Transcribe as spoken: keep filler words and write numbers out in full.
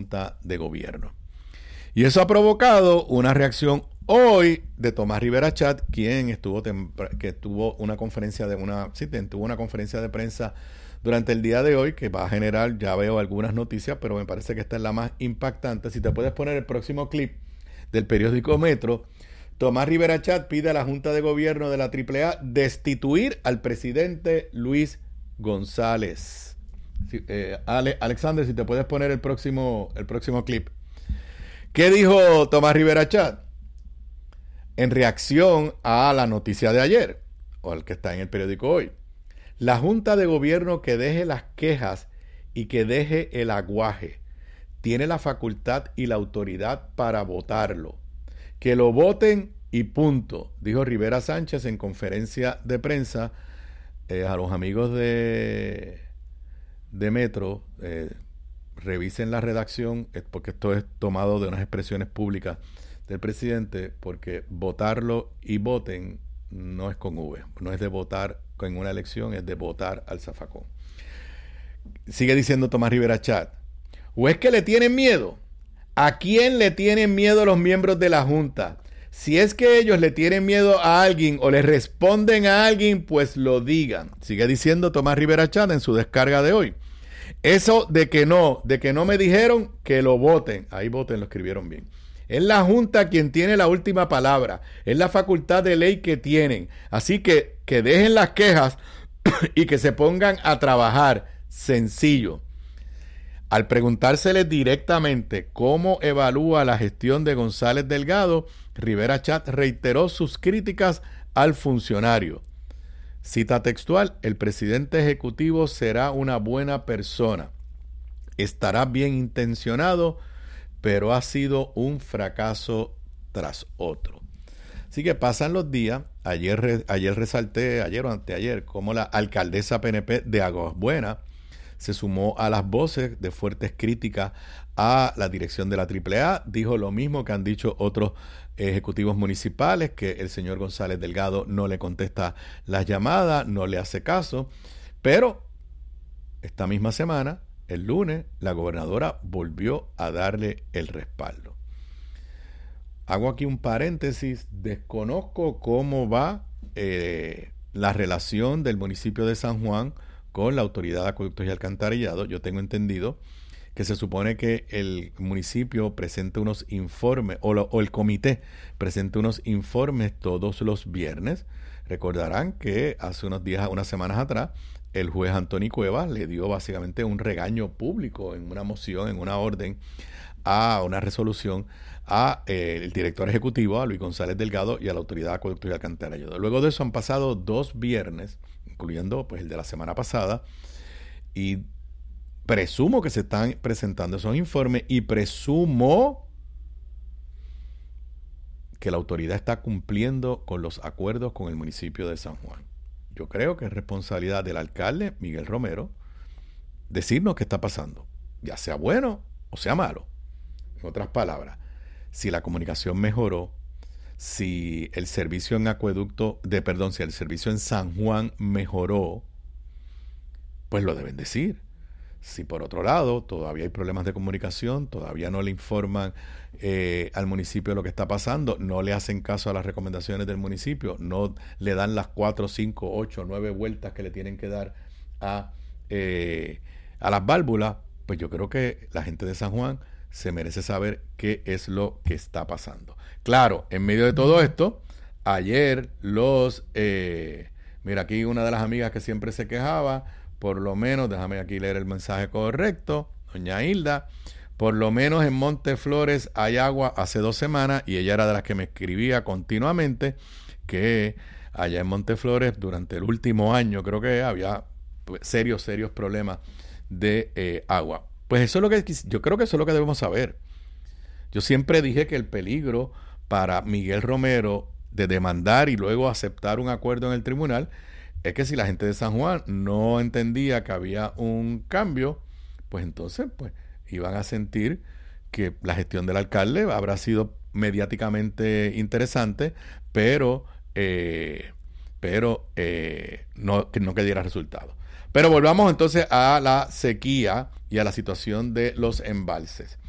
Junta de Gobierno. Y eso ha provocado una reacción hoy de Tomás Rivera Chat, quien estuvo que tuvo una conferencia de una sí, tuvo una conferencia de prensa durante el día de hoy, que va a generar, ya veo algunas noticias, pero me parece que esta es la más impactante. Si te puedes poner el próximo clip del periódico Metro. Tomás Rivera Chat pide a la Junta de Gobierno de la triple A destituir al presidente Luis González. Sí, eh, Ale, Alexander, si te puedes poner el próximo, el próximo clip. ¿Qué dijo Tomás Rivera Chat? En reacción a la noticia de ayer, o al que está en el periódico hoy. La Junta de Gobierno que deje las quejas y que deje el aguaje. Tiene la facultad y la autoridad para votarlo. Que lo voten y punto, dijo Rivera Sánchez en conferencia de prensa eh, a los amigos de, de Metro. Eh, revisen la redacción, porque esto es tomado de unas expresiones públicas del presidente, porque votarlo y voten no es con V, no es de votar en una elección, es de votar al zafacón. Sigue diciendo Tomás Rivera Chat, ¿o es que le tienen miedo? ¿A quién le tienen miedo los miembros de la Junta? Si es que ellos le tienen miedo a alguien o le responden a alguien, pues lo digan. Sigue diciendo Tomás Rivera Chat en su descarga de hoy. Eso de que no, de que no me dijeron, que lo voten. Ahí voten, lo escribieron bien. Es la Junta quien tiene la última palabra. Es la facultad de ley que tienen. Así que que dejen las quejas y que se pongan a trabajar. Sencillo. Al preguntársele directamente cómo evalúa la gestión de González Delgado, Rivera Chat reiteró sus críticas al funcionario. Cita textual, el presidente ejecutivo será una buena persona, estará bien intencionado, pero ha sido un fracaso tras otro. Así que pasan los días, ayer, ayer resalté, ayer o anteayer, como la alcaldesa P N P de Aguas Buenas se sumó a las voces de fuertes críticas a la dirección de la triple A. Dijo lo mismo que han dicho otros ejecutivos municipales, que el señor González Delgado no le contesta las llamadas, no le hace caso. Pero esta misma semana, el lunes, la gobernadora volvió a darle el respaldo. Hago aquí un paréntesis. Desconozco cómo va eh, la relación del municipio de San Juan con la Autoridad de Acueductos y Alcantarillado. Yo tengo entendido que se supone que el municipio presente unos informes, o, lo, o el comité presente unos informes todos los viernes. Recordarán que hace unos días, unas semanas atrás, el juez Anthony Cuevas le dio básicamente un regaño público en una moción, en una orden, a una resolución a eh, el director ejecutivo, a Luis González Delgado, y a la Autoridad de Acueductos y Alcantarillado. Luego de eso han pasado dos viernes, incluyendo pues el de la semana pasada, y presumo que se están presentando esos informes y presumo que la autoridad está cumpliendo con los acuerdos con el municipio de San Juan. Yo creo que es responsabilidad del alcalde Miguel Romero decirnos qué está pasando, ya sea bueno o sea malo. En otras palabras, si la comunicación mejoró, si el servicio en acueducto, de perdón, si el servicio en San Juan mejoró, pues lo deben decir. Si por otro lado todavía hay problemas de comunicación, todavía no le informan eh, al municipio lo que está pasando, no le hacen caso a las recomendaciones del municipio, no le dan las cuatro, cinco, ocho, nueve vueltas que le tienen que dar a, eh, a las válvulas, pues yo creo que la gente de San Juan se merece saber qué es lo que está pasando. Claro, en medio de todo esto, ayer los... Eh, mira, aquí una de las amigas que siempre se quejaba, por lo menos, déjame aquí leer el mensaje correcto, doña Hilda, por lo menos en Monteflores hay agua hace dos semanas, y ella era de las que me escribía continuamente que allá en Monteflores durante el último año creo que había pues, serios, serios problemas de eh, agua. Pues eso es lo que yo creo que eso es lo que debemos saber. Yo siempre dije que el peligro para Miguel Romero de demandar y luego aceptar un acuerdo en el tribunal es que si la gente de San Juan no entendía que había un cambio, pues entonces pues iban a sentir que la gestión del alcalde habrá sido mediáticamente interesante, pero eh, pero eh, no, que no que diera resultado. Pero volvamos entonces a la sequía y a la situación de los embalses.